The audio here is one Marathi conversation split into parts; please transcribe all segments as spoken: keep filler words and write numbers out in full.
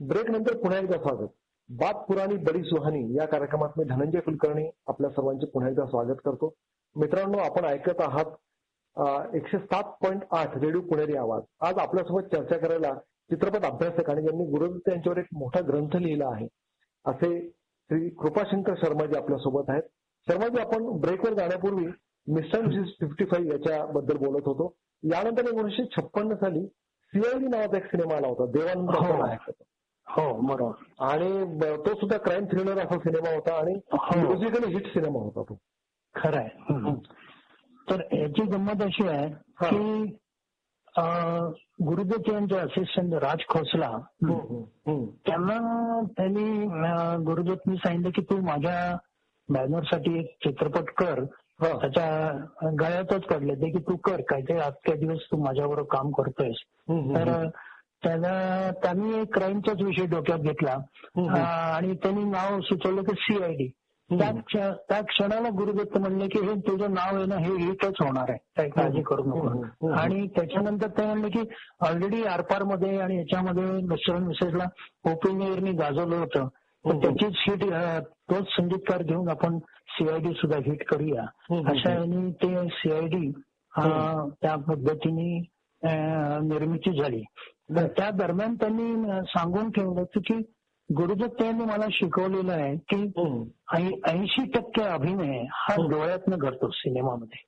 ब्रेक नंतर पुन्हा एकदा स्वागत. बात पुराणी बडी सुहानी या कार्यक्रमात मी धनंजय कुलकर्णी आपल्या सर्वांचे पुन्हा एकदा स्वागत करतो. मित्रांनो, आपण ऐकत आहात एकशे सात पॉईंट आठ रेडिओ पुणेरी आवाज. आज आपल्यासोबत चर्चा करायला चित्रपट अभ्यासक आणि ज्यांनी गुरुदत्त यांच्यावर एक मोठा ग्रंथ लिहिला आहे असे श्री कृपाशंकर शर्माजी आपल्यासोबत आहेत. शर्माजी, आपण ब्रेकवर जाण्यापूर्वी मिस्टर मिसेस फिफ्टी फाईव्ह याच्याबद्दल बोलत होतो. यानंतर एकोणीसशे छप्पन्न साली सीआयडी नावाचा एक सिनेमा आला होता, देवानंद नायक. हो बरोबर. आणि तो सुद्धा क्राईम थ्रिलर असा सिनेमा होता आणि म्युझिकली हिट सिनेमा होता तो. खरं आहे. तर याची गंमत अशी आहे की गुरुदत्त यांचे असिस्टंट राज खोसला, त्यांना त्यांनी गुरुदत्तनी सांगितलं की तू माझ्या बॅनरसाठी एक चित्रपट कर. त्याच्या गळ्यातच पडले ते की तू कर काय ते, आजच्या दिवस तू माझ्याबरोबर काम करतोयस. तर त्याला त्यांनी क्राईमचाच विषय डोक्यात घेतला आणि त्यांनी नाव सुचवलं की सीआयडी. त्या क्षणाला गुरुदत्त म्हणले की हे तुझं नाव आहे ना, हे हिटच होणार आहे, काही काळजी करू नको. आणि त्याच्यानंतर ते म्हणले की ऑलरेडी आरपार मध्ये आणि याच्यामध्ये मिस्टर मिसेसला ओपिनियरनी गाजवलं होतं, तर त्याचीच हिट तोच संगीतकार घेऊन आपण सीआयडी सुद्धा हिट करूया अशा यांनी ते सीआयडी त्या पद्धतीने निर्मिती झाली. त्या दरम्यान त्यांनी सांगून ठेवलं की गुरुदत्त यांनी मला शिकवलेलं आहे की ऐंशी टक्के अभिनय हा डोळ्यातनं घडतो सिनेमामध्ये,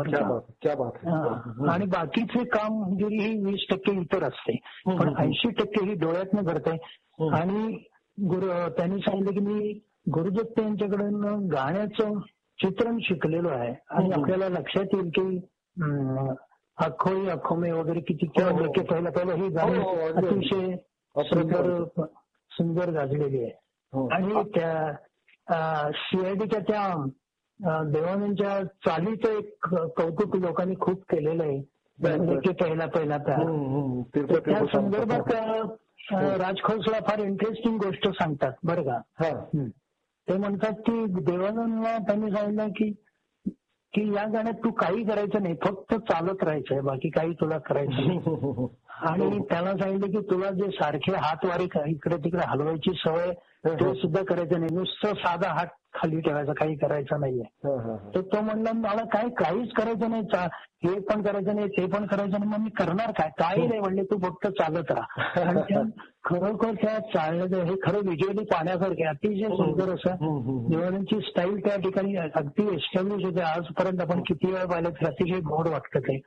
आणि बाकीचे कामगिरी ही वीस टक्के इतर असते, पण ऐंशी टक्के ही डोळ्यातनं घडते. आणि गुरु त्यांनी सांगितलं की मी गुरुदत्त यांच्याकडून गाण्याचं चित्रण शिकलेलो आहे आणि आपल्याला लक्षात येईल की अखोई अखोमे वगैरे किती पहिला पहिला ही गाणी अतिशय सुंदर सुंदर गाजलेली आहे. आणि त्या सीआयडीच्या त्या देवानंदच्या चालीचं एक कौतुक लोकांनी खूप केलेलं आहे पहिला पहिला. त्या संदर्भात राज खोसला फार इंटरेस्टिंग गोष्ट सांगतात बरं का. ते म्हणतात की देवानंदला त्यांनी सांगितलं की की या गाण्यात तू काही करायचं नाही, फक्त चालत राहायचंय, बाकी काही तुला करायचं नाही. आणि त्याला सांगितलं की तुला जे सारखे हात वारे इकडे तिकडे हलवायची सवय ते सुद्धा करायचं नाही, नुसतं साधा हात खाली ठेवायचा, काही करायचं नाहीये. तर तो म्हणला मला काय काहीच करायचं नाही, हे पण करायचं नाही ते पण करायचं नाही, मग मी करणार काय, काही नाही म्हणले, तू फक्त चालत राहा. आणि खरोखर त्या चालण्याचं हे खरं व्हिज्युअली पाहण्यासारखे अतिशय सुंदर असं देवानंदची स्टाईल त्या ठिकाणी अगदी एस्टॅब्लिश होते. आजपर्यंत आपण किती वेळ पाहिलं तर अतिशय गोड वाटतं ते.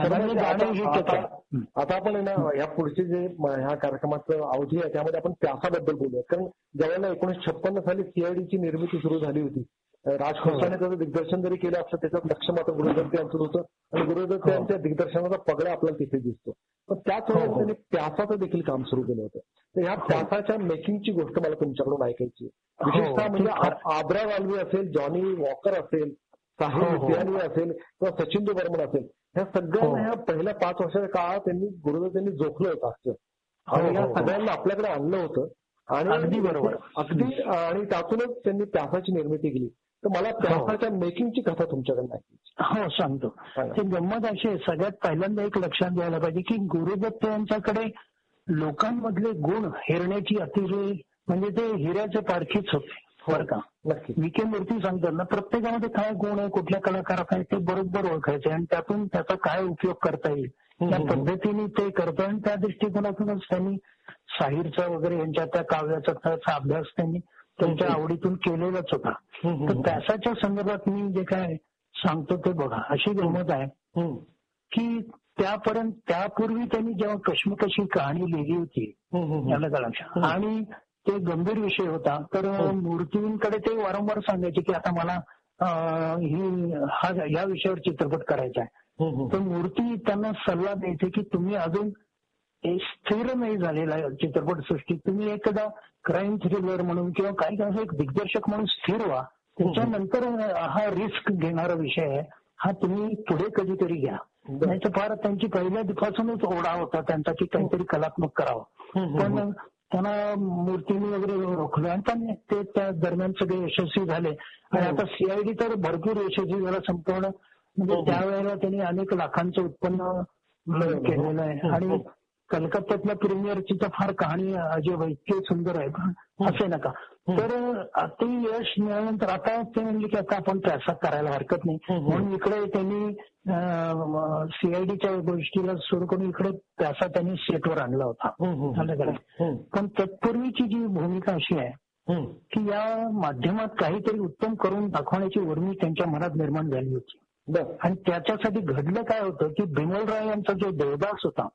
आता आपण या पुढचे जे ह्या कार्यक्रमाचं अवधी आहे त्यामध्ये आपण प्यासाबद्दल बोलूया. कारण ज्यावेळेला एकोणीसशे छप्पन्न साली सीआयडीची निर्मिती सुरू झाली होती, राज खोसलाने त्याचं दिग्दर्शन जरी केलं असतं त्याच्यात लक्ष मात्र गुरुदत्त यांचं होतं आणि गुरुदत्त यांच्या दिग्दर्शनाचा पगडा आपल्याला तिथे दिसतो. पण त्याच वेळेला त्यांनी प्यासाचं देखील काम सुरू केलं होतं. तर ह्या प्यासाच्या मेकिंगची गोष्ट मला तुमच्याकडून ऐकायची, विशेषतः म्हणजे आब्रा वाल्वी असेल, जॉनी वॉकर असेल, साहिल लुधियानी असेल किंवा सचिन बर्मन असेल, ह्या सगळ्यांना ह्या पहिल्या पाच वर्षाच्या काळात त्यांनी गुरुदत्त यांनी जोखलं होतं असतं आणि ह्या सगळ्यांना आपल्याकडे आणलं होतं. आणि अगदी बरोबर अगदी आणि त्यातूनच त्यांनी प्यासाची निर्मिती केली. तर मला प्यासाच्या मेकिंगची कथा तुमच्याकडे ऐकायची. हो सांगतो. ते गंमत अशी आहे, सगळ्यात पहिल्यांदा एक लक्षात घ्यायला पाहिजे की गुरुदत्त यांच्याकडे लोकांमधले गुण हेरण्याची अतिशय म्हणजे ते हिऱ्याचे पारखीच होते बरं का. विखे मूर्ती सांगतात ना, प्रत्येकामध्ये काय गुण आहे, कुठल्या कलाकारात आहे ते बरोबर ओळखायचे आणि त्यातून त्याचा काय उपयोग करता येईल त्या पद्धतीने ते करतो. आणि त्या दृष्टिकोनातूनच त्यांनी साहिरचा वगैरे यांच्या त्या काव्याचा त्याचा अभ्यास त्यांनी त्यांच्या आवडीतून केलेलाच होता. तर त्याच्या संदर्भात मी जे काय सांगतो ते बघा, अशी गंमत आहे की त्यापर्यंत त्यापूर्वी त्यांनी जेव्हा कश्मकशी कहाणी लिहिली होती याला लक्षात, आणि ते गंभीर विषय होता, तर मूर्तींकडे ते वारंवार सांगायचे की आता मला ही हा या विषयावर चित्रपट करायचा आहे. तर मूर्ती त्यांना सल्ला द्यायचे की तुम्ही अजून स्थिर नाही झालेला चित्रपटसृष्टीत, तुम्ही एकदा क्राईम थ्रिलर म्हणून किंवा काही काही एक दिग्दर्शक म्हणून स्थिर व्हा, त्याच्यानंतर हा रिस्क घेणारा विषय आहे, हा तुम्ही पुढे कधीतरी घ्या. नाही तर फार त्यांची पहिल्या दिवसापासूनच ओढा होता त्यांचा की काहीतरी कलात्मक करावं. पण त्यांना मूर्तीने वगैरे रोखलं आणि त्यांनी ते त्या दरम्यान सगळे यशस्वी झाले. आणि आता सीआयडी तर भरपूर यशस्वी झाला संपूर्ण, म्हणजे त्यावेळेला त्यांनी अनेक लाखांचं उत्पन्न केलेलं आहे. आणि कलकत्त्यातल्या प्रीमियरची तर फार कहाणी अजय इतकी सुंदर आहे, पण असे नका. तर ते यश मिळाल्यानंतर आता ते म्हणले की आता आपण पैसा करायला हरकत नाही, म्हणून इकडे त्यांनी सीआयडीच्या गोष्टीला सुरू करून इकडे पैसा त्यांनी सेटवर आणला होता. पण तत्पूर्वीची जी भूमिका अशी आहे की या माध्यमात काहीतरी उत्तम करून दाखवण्याची उर्मी त्यांच्या मनात निर्माण झाली होती. आणि त्याच्यासाठी घडलं काय होतं की बिमलराय यांचा जो देवदास होता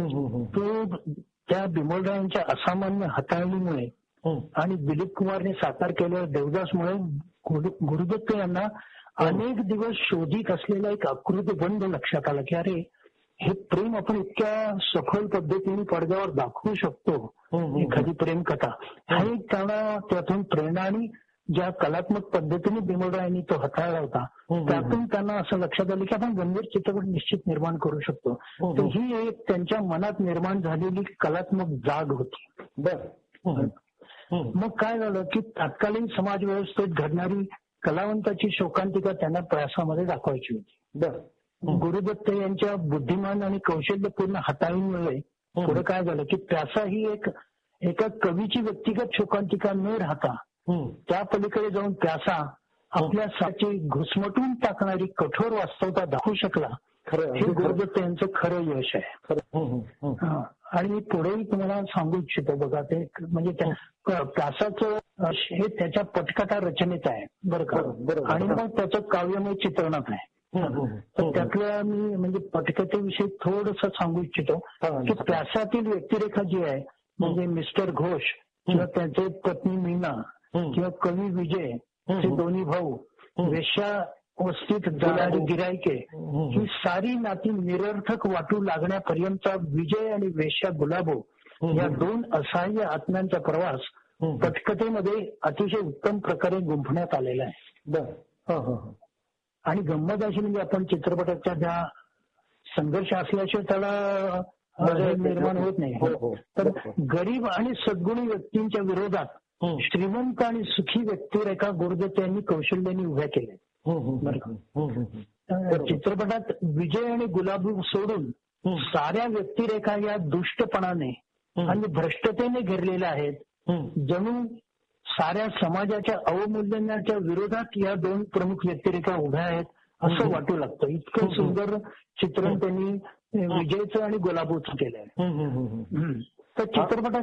तो त्या बिमलराय यांच्या असामान्य हाताळणीमुळे आणि दिलीप कुमारने साकार केलेल्या देवदासमुळे गुरुदत्त यांना अनेक दिवस शोधित असलेला एक आकृतिबंध लक्षात आला की अरे हे प्रेम आपण इतक्या सखोल पद्धतीने पडद्यावर दाखवू शकतो, एखादी प्रेमकथा. हा एक त्यांना त्यातून प्रेरणा आणि ज्या कलात्मक पद्धतीने बिमलरायांनी तो हाताळला होता त्यातून त्यांना असं लक्षात आलं की आपण गंभीर चित्रपट निश्चित निर्माण करू शकतो. तर ही एक त्यांच्या मनात निर्माण झालेली कलात्मक जाग होती. बर. मग काय झालं की तत्कालीन समाज व्यवस्थेत घडणारी कलावंताची शोकांतिका त्यांना प्रयासामध्ये दाखवायची होती. बर. गुरुदत्त यांच्या बुद्धिमान आणि कौशल्यपूर्ण हाताळणीमुळे पुढे काय झालं की प्यासा ही एक एका कवीची व्यक्तिगत शोकांतिका न राहता त्या पलीकडे जाऊन प्यासा आपल्या साची घुसमटून टाकणारी कठोर वास्तवता दाखवू शकला. हे गुरुदत्त यांचं खरं यश आहे. आणि मी पुढेही तुम्हाला सांगू इच्छितो बघा, ते म्हणजे प्यासाचं हे त्याच्या पटकथा रचनेत आहे बरं का, आणि मग त्याचं काव्यमय चित्रणात आहे. तर त्यातल्या मी म्हणजे पटकथेविषयी थोडंसं सांगू इच्छितो की प्यासातील व्यक्तिरेखा जी आहे म्हणजे मिस्टर घोष किंवा त्याचे पत्नी मीना किंवा कवी विजय हे दोन्ही भाऊ, वेश्या वस्तीत जाणारी गिरायके, ही सारी नाती निरर्थक वाटू लागण्यापर्यंतचा विजय आणि वेश्या गुलाबो या दोन असहाय्य आत्म्यांचा प्रवास पटकथेमध्ये अतिशय उत्तम प्रकारे गुंफण्यात आलेला आहे. आणि गंमत अशी म्हणजे आपण चित्रपटाच्या ज्या संघर्ष असल्याशिवाय त्याला निर्माण होत नाही. तर गरीब आणि सद्गुणी व्यक्तींच्या विरोधात श्रीमंत आणि सुखी व्यक्तिरेखा गुरुदत्त यांनी कौशल्याने उभ्या केल्या. चित्रपटात विजय आणि गुलाबी सोडून साऱ्या व्यक्तिरेखा या दुष्टपणाने आणि भ्रष्टतेने घेरलेल्या आहेत. जणू साऱ्या समाजाच्या अवमूल्यनाच्या विरोधात या दोन प्रमुख व्यक्तिरेखा उभ्या आहेत असं वाटू लागतं. इतकं सुंदर चित्रण त्यांनी विजयचं आणि गुलाबोचं केलंय. तर चित्रपटात